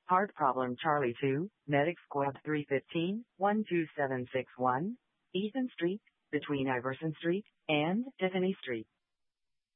Hard problem Charlie 2, Medic Squad 315, 12761, Ethan Street, between Iverson Street and Tiffany Street.